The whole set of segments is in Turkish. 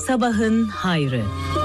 Sabahın hayrı.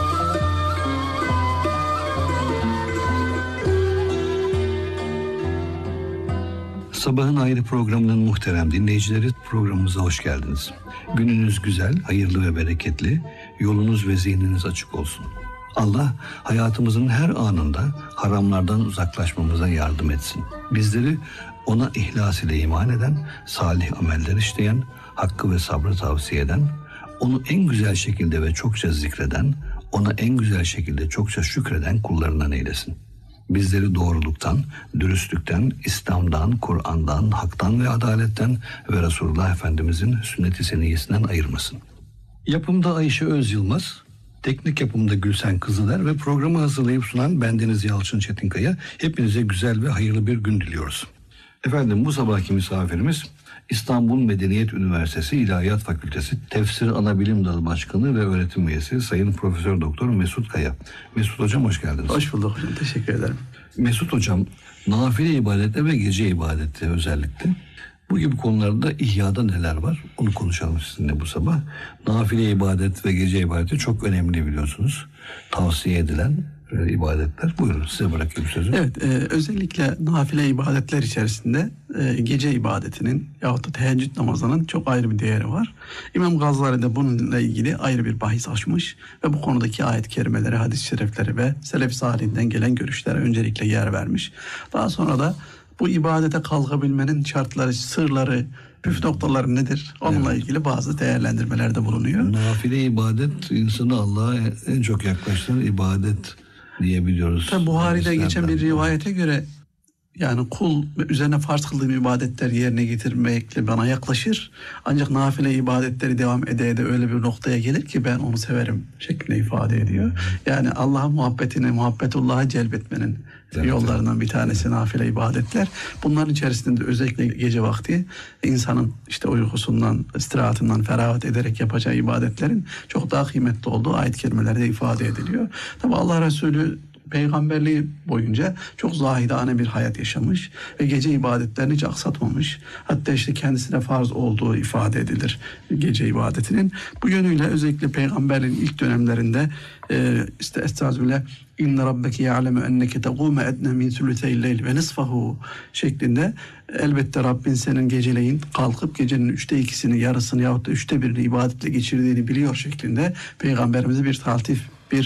Sabahın Hayrı programının muhterem dinleyicileri, programımıza hoş geldiniz. Gününüz güzel, hayırlı ve bereketli, yolunuz ve zihniniz açık olsun. Allah hayatımızın her anında haramlardan uzaklaşmamıza yardım etsin. Bizleri ona ihlas ile iman eden, salih ameller işleyen, hakkı ve sabrı tavsiye eden, onu en güzel şekilde ve çokça zikreden, ona en güzel şekilde çokça şükreden kullarından eylesin. Bizleri doğruluktan, dürüstlükten, İslam'dan, Kur'an'dan, haktan ve adaletten ve Resulullah Efendimizin sünnet-i seniyyesinden ayırmasın. Yapımda Ayşe Öz Yılmaz, teknik yapımda Gülsen Kızıler ve programı hazırlayıp sunan bendeniz Yalçın Çetinkaya. Hepinize güzel ve hayırlı bir gün diliyoruz. Efendim, bu sabahki misafirimiz İstanbul Medeniyet Üniversitesi İlahiyat Fakültesi Tefsir Anabilim Dalı Başkanı ve Öğretim Üyesi Sayın Profesör Doktor Mesut Kaya. Mesut Hocam, hoş geldiniz. Hoş bulduk hocam, teşekkür ederim. Mesut Hocam, nafile ibadette ve gece ibadette özellikle bu gibi konularda İhya'da neler var? Onu konuşalım sizinle bu sabah. Nafile ibadet ve gece ibadeti çok önemli, biliyorsunuz. Tavsiye edilen ibadetler. Buyurun, size bırakayım sözü. Evet, özellikle nafile ibadetler içerisinde gece ibadetinin yahut da teheccüd namazının çok ayrı bir değeri var. İmam Gazali de bununla ilgili ayrı bir bahis açmış ve bu konudaki ayet-i kerimeleri, hadis-i şerifleri ve selef-i salihinden gelen görüşlere öncelikle yer vermiş. Daha sonra da bu ibadete kalkabilmenin şartları, sırları, püf noktaları nedir? Onunla ilgili bazı değerlendirmelerde bulunuyor. Nafile ibadet insanı Allah'a en çok yaklaştıran ibadet diyebiliyoruz. Tabi Buhari'de geçen bir rivayete göre, yani kul üzerine farz kıldığım ibadetler yerine getirmekle bana yaklaşır. Ancak nafile ibadetleri devam ede öyle bir noktaya gelir ki ben onu severim şeklinde ifade ediyor. Yani Allah'ın muhabbetini, muhabbetullah'a celbetmenin yollarından bir tanesi nafile ibadetler. Bunların içerisinde özellikle gece vakti insanın işte uykusundan, istirahatından ferahat ederek yapacağı ibadetlerin çok daha kıymetli olduğu ayet-i kerimelerde ifade ediliyor. Tabi Allah Resulü peygamberliği boyunca çok zahidane bir hayat yaşamış ve gece ibadetlerini hiç aksatmamış. Hatta işte kendisine farz olduğu ifade edilir gece ibadetinin. Bu yönüyle özellikle peygamberliğin ilk dönemlerinde işte estağfirullah inne rabbeke ya'lemu enneke tequme edne min sülüteyl-leyl ve nisfahu şeklinde, elbette Rabbin senin geceleyin kalkıp gecenin 2/3'sini, yarısını yahut da 1/3'ini ibadetle geçirdiğini biliyor şeklinde peygamberimize bir taltif,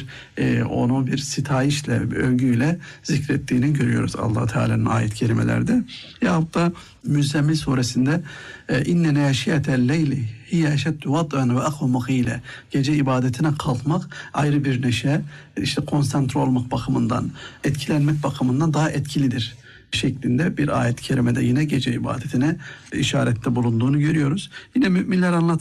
onu bir sitayişle, bir övgüyle zikrettiğini görüyoruz Allah Teala'nın ayet-i kerimelerde. Yahut da Müzzemmil suresinde inne neşiyetel leyli hiye eşeddu vat'an ve akhu muhile, gece ibadetine kalkmak ayrı bir neşe, işte konsantre olmak bakımından, etkilenmek bakımından daha etkilidir şeklinde bir ayet-i kerimede yine gece ibadetine işarette bulunduğunu görüyoruz. Yine müminler